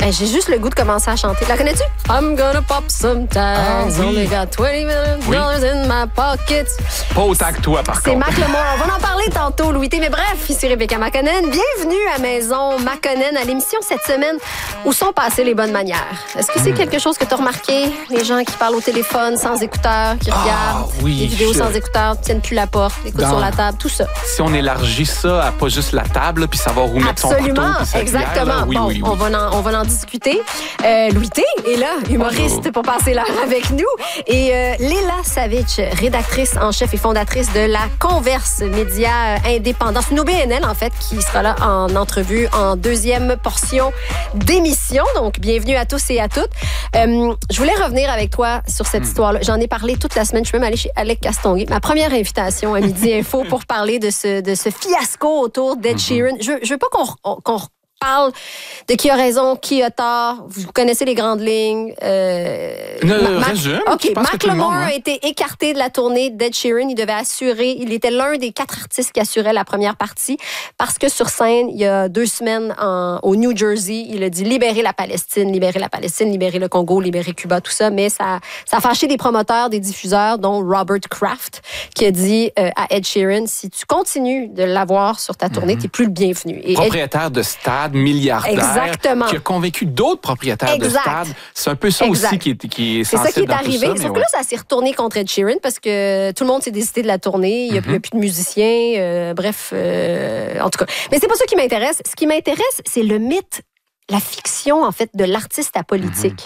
J'ai juste le goût de commencer à chanter. La connais-tu? I'm gonna pop sometimes. Oui. Only got $20 million in my pockets. Pas autant que toi, par C'est contre. Macklemore. On va en parler tantôt, Louis T. Mais bref, ici Rebecca McConnell. Bienvenue à Maison McConnell, à l'émission cette semaine. Où sont passées les bonnes manières? Est-ce que c'est quelque chose que tu as remarqué? Les gens qui parlent au téléphone sans écouteurs, qui regardent oui, des vidéos sans écouteurs, tiennent plus la porte, écoutent sur la table, tout ça. Si on élargit ça à pas juste la table, puis savoir où mettre son couteau, Absolument, puis sa exactement. cuillère, là, oui. On va en discuter. Louis T est là, humoriste Bonjour. pour passer l'heure avec nous. Et Léla Savitch, rédactrice en chef et fondatrice de La Converse, média indépendant. C'est une OBNL, en fait, qui sera là en entrevue en deuxième portion d'émission. Donc, bienvenue à tous et à toutes. Je voulais revenir avec toi sur cette histoire-là. J'en ai parlé toute la semaine. Je suis même allée chez Alec Castonguay. Ma première invitation à Midi Info pour parler de ce fiasco autour d'Ed Sheeran. Je veux pas qu'on parle de qui a raison, qui a tort. Vous connaissez les grandes lignes. Résume. OK, Je pense que tout le Macklemore monde, hein. a été écarté de la tournée d'Ed Sheeran. Il devait assurer, il était l'un des 4 artistes qui assurait la première partie parce que sur scène, il y a 2 semaines au New Jersey, il a dit libérer la Palestine, libérer le Congo, libérer Cuba, tout ça. Mais ça a fâché des promoteurs, des diffuseurs, dont Robert Kraft, qui a dit à Ed Sheeran, si tu continues de l'avoir sur ta tournée, t'es plus le bienvenu. Et Propriétaire de stade, milliardaire, Exactement. qui a convaincu d'autres propriétaires Exact. de stade. C'est un peu ça Exact. aussi qui est c'est ça qui sensible est dans tout arrivé. ça, mais Sauf que ouais. là, ça s'est retourné contre Ed Sheeran parce que tout le monde s'est décidé de la tournée. Il n'y a plus de musiciens. En tout cas. Mais c'est pas ça qui m'intéresse. Ce qui m'intéresse, c'est le mythe, la fiction, en fait, de l'artiste apolitique.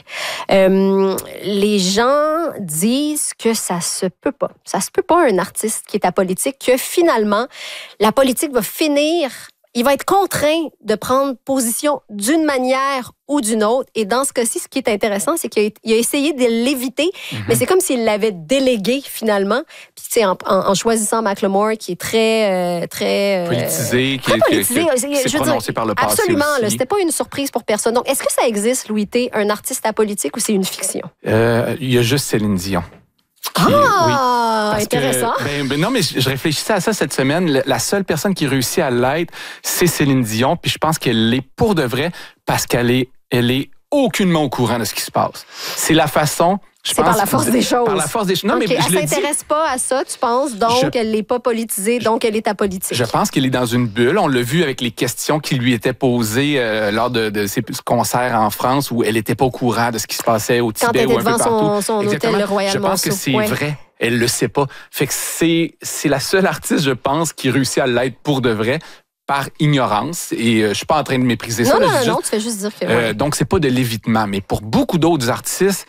Les gens disent que ça se peut pas. Ça se peut pas, un artiste qui est apolitique, que finalement, la politique va finir... Il va être contraint de prendre position d'une manière ou d'une autre. Et dans ce cas-ci, ce qui est intéressant, c'est qu'il a essayé de l'éviter, mais c'est comme s'il l'avait délégué finalement. Puis, tu sais, en choisissant Macklemore, qui est très politisé, très politisé. qui s'est prononcé par le passé absolument, aussi. là, c'était pas une surprise pour personne. Donc, est-ce que ça existe, Louis T, un artiste apolitique ou c'est une fiction? Il y a juste Céline Dion. Parce Intéressant. Que, non, mais je réfléchissais à ça cette semaine. La seule personne qui réussit à l'être, c'est Céline Dion. Puis je pense qu'elle l'est pour de vrai parce qu'elle est aucunement au courant de ce qui se passe. C'est la façon... C'est par la force des choses. Par la force des choses. Non, Okay, mais elle je le dis. s'intéresse pas à ça, tu penses, donc elle n'est pas politisée, donc elle est apolitique. Je pense qu'elle est dans une bulle. On l'a vu avec les questions qui lui étaient posées lors de ses concerts en France où elle n'était pas au courant de ce qui se passait au Tibet ou un peu partout. Quand elle était devant son hôtel, le Royal Je pense que c'est vrai. Elle le sait pas. Fait que c'est la seule artiste, je pense, qui réussit à l'être pour de vrai par ignorance. Et je suis pas en train de mépriser ça. Non, tu fais juste dire que... Donc, c'est pas de l'évitement. Mais pour beaucoup d'autres artistes...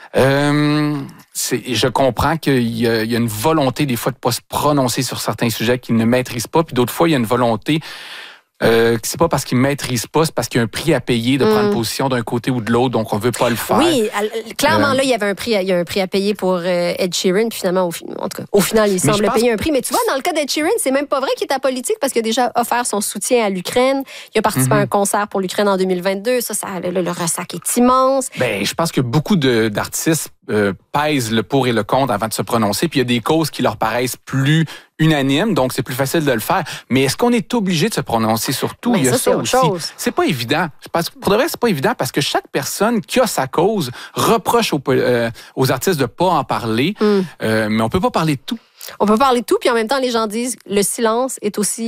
je comprends qu'il y a une volonté des fois de pas se prononcer sur certains sujets qu'ils ne maîtrisent pas, puis d'autres fois il y a une volonté que c'est pas parce qu'ils maîtrisent pas, c'est parce qu'il y a un prix à payer de prendre position d'un côté ou de l'autre, donc on veut pas le faire. Oui, clairement là il y a un prix à payer pour Ed Sheeran, puis finalement au final il semble payer un prix. Mais tu vois, dans le cas d'Ed Sheeran, c'est même pas vrai qu'il est apolitique parce qu'il a déjà offert son soutien à l'Ukraine. Il a participé à un concert pour l'Ukraine en 2022. Le ressac est immense. Je pense que beaucoup d'artistes pèsent le pour et le contre avant de se prononcer. Puis il y a des causes qui leur paraissent plus unanimes, donc c'est plus facile de le faire. Mais est-ce qu'on est obligé de se prononcer sur tout? Mais Il y a ça c'est autre aussi. chose. C'est pas évident. Pour de vrai, c'est pas évident parce que chaque personne qui a sa cause reproche aux artistes de pas en parler. Mais on peut pas parler de tout. On peut parler de tout, puis en même temps, les gens disent le silence est aussi